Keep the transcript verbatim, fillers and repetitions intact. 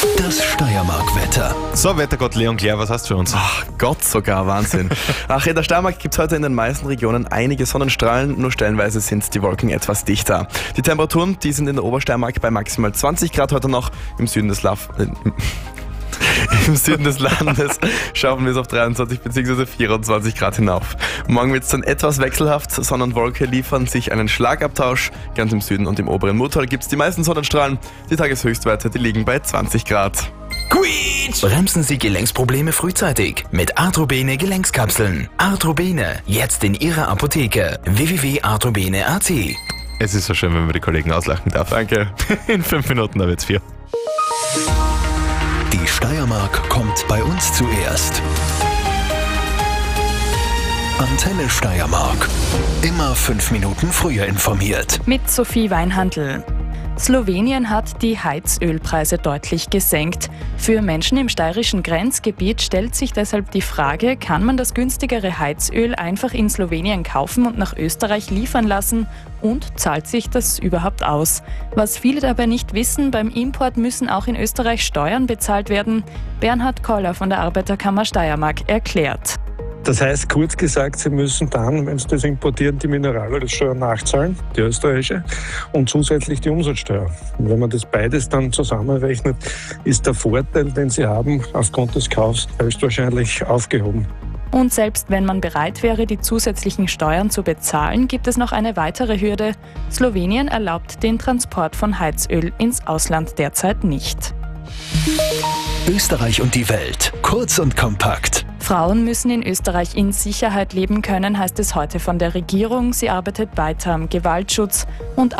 Das Steiermark-Wetter. So, Wettergott Leon Claire, was hast du für uns? Ach Gott, sogar Wahnsinn. Ach, in der Steiermark gibt es heute in den meisten Regionen einige Sonnenstrahlen, nur stellenweise sind die Wolken etwas dichter. Die Temperaturen, die sind in der Obersteiermark bei maximal zwanzig Grad heute noch, im Süden des Laf äh, Im Süden des Landes schaffen wir es auf dreiundzwanzig bzw. vierundzwanzig Grad hinauf. Morgen wird es dann etwas wechselhaft, Sonne und Wolke liefern sich einen Schlagabtausch. Ganz im Süden und im oberen Murtal gibt es die meisten Sonnenstrahlen. Die Tageshöchstwerte, die liegen bei zwanzig Grad. Quietsch! Bremsen Sie Gelenksprobleme frühzeitig mit Arthrobene Gelenkskapseln. Arthrobene, jetzt in Ihrer Apotheke. w w w punkt arthrobene punkt a t. Es ist so schön, wenn man die Kollegen auslachen darf. Danke. In fünf Minuten haben wir jetzt vier. Die Steiermark kommt bei uns zuerst. Antenne Steiermark. Immer fünf Minuten früher informiert. Mit Sophie Weinhandl. Slowenien hat die Heizölpreise deutlich gesenkt. Für Menschen im steirischen Grenzgebiet stellt sich deshalb die Frage, kann man das günstigere Heizöl einfach in Slowenien kaufen und nach Österreich liefern lassen? Und zahlt sich das überhaupt aus? Was viele dabei nicht wissen, beim Import müssen auch in Österreich Steuern bezahlt werden. Bernhard Koller von der Arbeiterkammer Steiermark erklärt. Das heißt, kurz gesagt, Sie müssen dann, wenn Sie das importieren, die Mineralölsteuer nachzahlen, die österreichische, und zusätzlich die Umsatzsteuer. Und wenn man das beides dann zusammenrechnet, ist der Vorteil, den Sie haben, aufgrund des Kaufs höchstwahrscheinlich aufgehoben. Und selbst wenn man bereit wäre, die zusätzlichen Steuern zu bezahlen, gibt es noch eine weitere Hürde. Slowenien erlaubt den Transport von Heizöl ins Ausland derzeit nicht. Österreich und die Welt. Kurz und kompakt. Frauen müssen in Österreich in Sicherheit leben können, heißt es heute von der Regierung. Sie arbeitet weiter am Gewaltschutz und